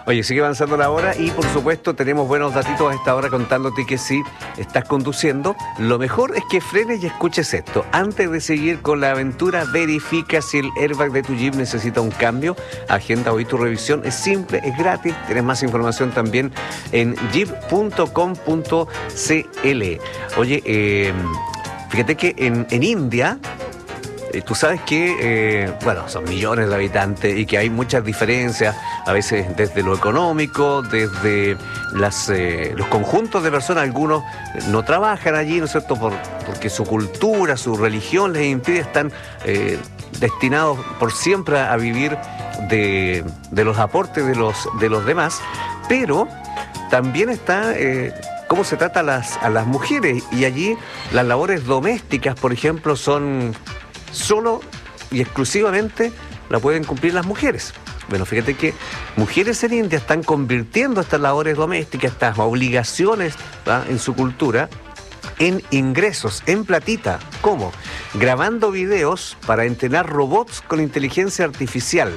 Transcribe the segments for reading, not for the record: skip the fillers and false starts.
Oye, sigue avanzando la hora y por supuesto tenemos buenos datitos a esta hora contándote que si estás conduciendo, lo mejor es que frenes y escuches esto. Antes de seguir con la aventura, verifica si el airbag de tu Jeep necesita un cambio. Agenda hoy tu revisión, es simple, es gratis. Tienes más información también en jeep.com.cl. Oye, fíjate que en India... Tú sabes que, son millones de habitantes y que hay muchas diferencias, a veces desde lo económico, desde los conjuntos de personas. Algunos no trabajan allí, ¿no es cierto?, porque su cultura, su religión les impide, están destinados por siempre a vivir de los aportes de los demás, pero también está... cómo se trata a las mujeres, y allí las labores domésticas, por ejemplo, son... solo y exclusivamente la pueden cumplir las mujeres. Bueno, fíjate que mujeres en India están convirtiendo estas labores domésticas, estas obligaciones, ¿va?, en su cultura, en ingresos, en platita. ¿Cómo? Grabando videos para entrenar robots con inteligencia artificial.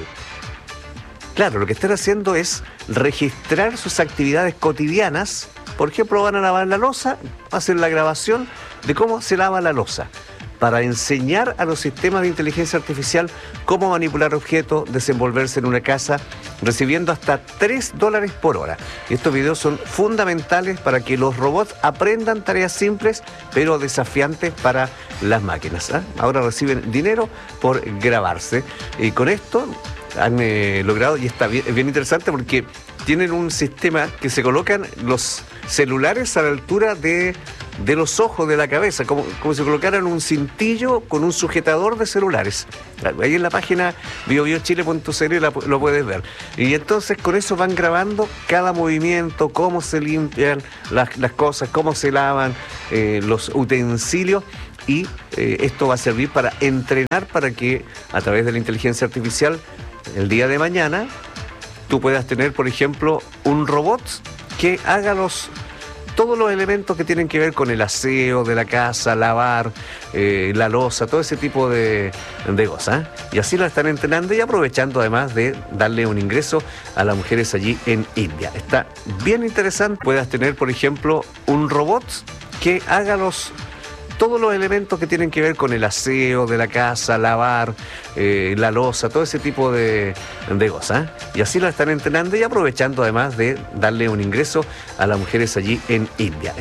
Claro, lo que están haciendo es registrar sus actividades cotidianas. Por ejemplo, van a lavar la loza, hacen la grabación de cómo se lava la loza, para enseñar a los sistemas de inteligencia artificial cómo manipular objetos, desenvolverse en una casa, recibiendo hasta $3 por hora. Y estos videos son fundamentales para que los robots aprendan tareas simples, pero desafiantes para las máquinas, ¿eh? Ahora reciben dinero por grabarse. Y con esto han logrado, y está bien interesante porque tienen un sistema que se colocan los celulares a la altura de los ojos de la cabeza, como si colocaran un cintillo con un sujetador de celulares. Ahí en la página biobiochile.cl lo puedes ver. Y entonces con eso van grabando cada movimiento, cómo se limpian las cosas, cómo se lavan los utensilios. Y esto va a servir para entrenar, para que a través de la inteligencia artificial el día de mañana tú puedas tener, por ejemplo, un robot que haga todos los elementos que tienen que ver con el aseo de la casa, lavar, la loza, todo ese tipo de cosas. Y así la están entrenando y aprovechando además de darle un ingreso a las mujeres allí en India. Está bien interesante. Puedas tener, por ejemplo, un robot que haga todos los elementos que tienen que ver con el aseo de la casa, lavar, la loza, todo ese tipo de cosas. Y así la están entrenando y aprovechando además de darle un ingreso a las mujeres allí en India.